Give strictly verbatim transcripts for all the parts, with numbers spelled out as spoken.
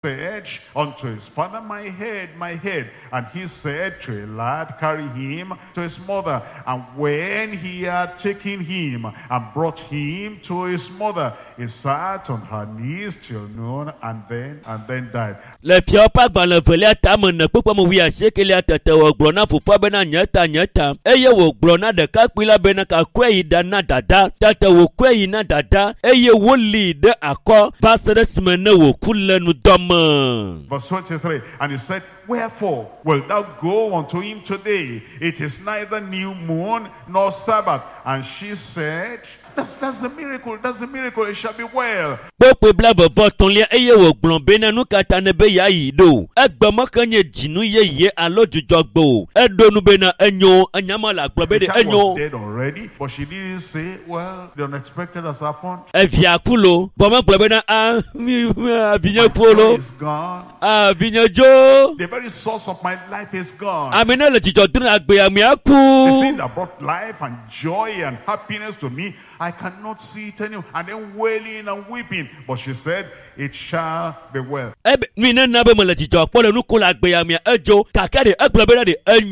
said unto his father, my head, my head. And he said to a lad, carry him to his mother. And when he had taken him and brought him to his mother, he sat on her knees till noon, and then and then died. Le fiopa gbalẽ velia tame ne kpekpeme wi asiekelia tete wò gblɔ na fofoa bena nyeta nyeta eye wò gblɔ na ɖekakpui la bena kakɔe yi da na dada tete wòkɔe yi na dada eye wòlii ɖe akɔ va se ɖe esime ne wòku le nudɔ me. Verse twenty-three, and he said, wherefore wilt thou go unto him today? It is neither new moon nor Sabbath. And she said, That's, that's the miracle, that's the miracle, it shall be well. Kpokpe bla vevɔ tɔ̃lia eye wògblɔ bena nu katã ne be yeayi ɖo. Egbe meke nye dzinu yeye alo dzudzɔgbe o. Eɖo nu bena enyo, enyama le agblɔ be ɖe The child enyo. was dead already, but she didn't say, well, the unexpected has happened. Evia ku lo, bɔ megblɔ bena ah mi avinye My ku joy lo, is gone. avinye dzo. The very source of my life is gone. Ame ne le dzidzɔ dom na agbea mia The ku. thing that brought life and joy and happiness to me, I cannot see it anymore. And then wailing and weeping. But she said, it shall be well. Ebe mi ne na be me le dzidzɔ kpɔ le nu ko le agbea mia edzo kaka de egblɔ bena de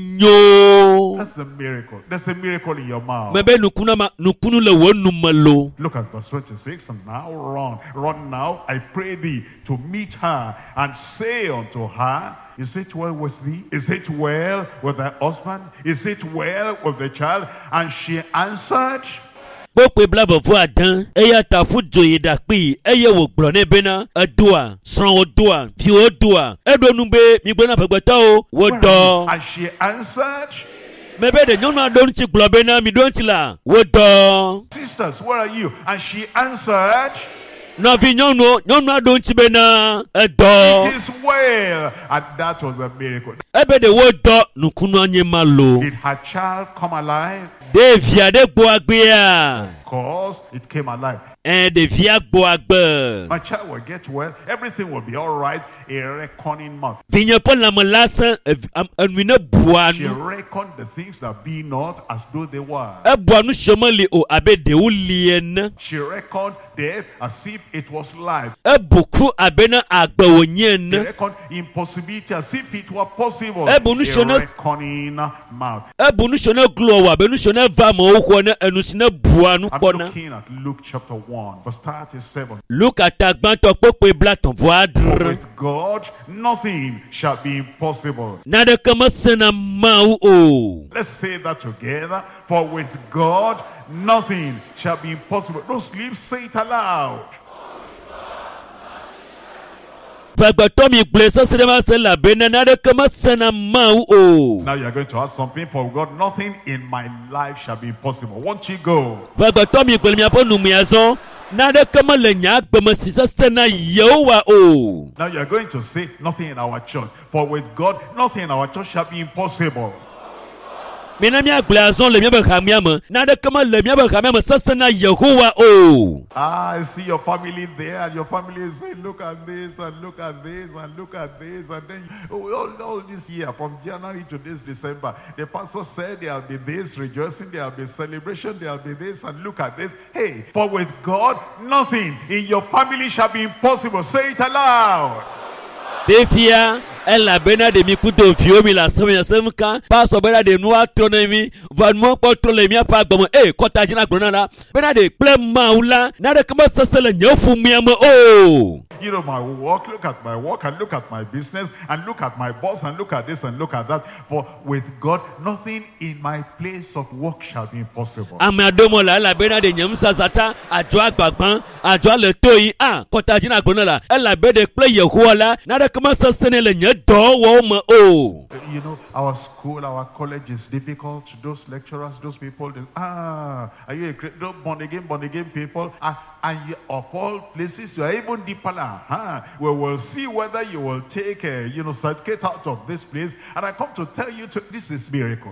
enyo. That's a miracle. That's a miracle in your mouth. Me be nukunu ma nukunu le wo nu me lo. Look at verse twenty-six. And now run, run now, I pray thee, to meet her, and say unto her, is it well with thee? Is it well with thy husband? Is it well with the child? And she answered, Kpokpe bla vevɔ adã eya ta ƒu dzoyi ɖakpee eye wògblɔ nɛ bena edoa srɔ̃wò doa viwo doa eɖo nu be migblɔ na ƒegbetɔwo wodɔ. and she answered, Me be ɖe nyɔnua ɖo ŋuti gblɔ bena mi ɖo ŋuti la wodɔ. sisters, where are you? And she answered, Nɔvi nyɔnuwo nyɔnua ɖo ŋuti bena edɔ. it is well. And that was a miracle. Ebe ɖe wodɔ nukunua nye ma lo. Did her child come alive? Ɖevia ɖe gbɔ agbea. Of course, it came alive. Ɛn ɖevia gbɔ agbe. My child will get well. Everything will be all right. A reckoning mouth. Vinye ƒe lãme lasẽ ev- am- enui ne bua She nu. reckoned the things that be not as though they were. Ebua nu siwo meli o abe ɖewo li ene. She reckoned death as if it was life. Ebu ku abe ne agbe wònye She ene. reckoned impossibility as if it were possible. Eh, but nu A siwo ne- reckoning mouth. Ebu nu siwo ne gblɔ wɔ abe nu siwo ne va amewo xɔ ne enu si ne bua nu I'm kpɔna. looking at Luke chapter one, verse thirty-seven. Luka tagbãtɔ kpokpe bla tɔ̃ vɔ For adre. with God, nothing shall be impossible. Naneke mesena Mawu o. Let's say that together. For with God, nothing shall be impossible. Don't sleep, say it aloud. Ƒegbetɔ mi gblɔe sesẽ ma se elabena naneke mesena Mawu o. Now you're going to ask something. For with God, nothing in my life shall be impossible. Won't you go? Ƒegbetɔ mi gblɔ miaƒe numea zɔ. Naneke mele nye agbeme si sesẽ na Yehowa o. Now you're going to say, nothing in our church. For with God, nothing in our church shall be impossible. Mina miagblɔe azɔ le miaƒe hamea me. Naneke mele miaƒe hamea me sesẽ na Yehowa o. Ah, I see your family there, and your family is saying, look at this, and look at this, and look at this, and then oh, all, all this year, from January to this December, the pastor said there'll be this rejoicing, there'll be celebration, there'll be this, and look at this. Hey, for with God, nothing in your family shall be impossible. Say it aloud. Ɖevia elabena ɖe mi kudo viwo mi le asem asem ka pasɔ bena ɖe nua trɔ ne mi va nua kpɔ trɔ le miaƒe agbeme eye kɔta dzi na gblɔ na la bena ɖe kple Mawu la naneke mesese le nye ƒomea me o. You know my work, look at my work, and look at my business, and look at my boss, and look at this, and look at that. For with God, nothing in my place of work shall be impossible. Ame aɖewo me la elabena ɖe nye ŋusazata adzɔ agbagbã adzɔ le to yi a kɔta dzi na gblɔ na la elabena kple Yehowa la naneke mesese ne le nye dɔwɔwɔ me o. You know, our school, our college is difficult. Those lecturers, those people, they, ah, are you a great, those born again, born again people? Ah, and you, of all places, you are even deeper now. Huh? We will see whether you will take a, you know, certificate out of this place. And I come to tell you, to, this is miracle.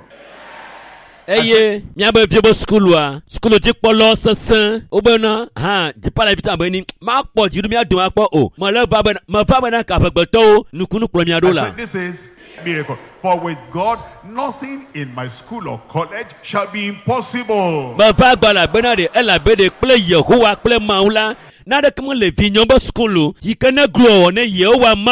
Eye miabe vie be skulua skulu dzikpɔlɔ sesẽ wobena hã dzipala vita be ni makpɔ dziɖo mia dome akpɔ o mele va bena meva bena ka ƒegbetɔwo nukunu kplɔ mia ɖo I la. said, this is miracle. For with God, nothing in my school or college shall be impossible. Meva gbala bena ɖe elabe ɖe kple Yehowa kple Mawu la naneke mele vi nyɔ be skulu yi ke ne gblɔ ne Yehowa ma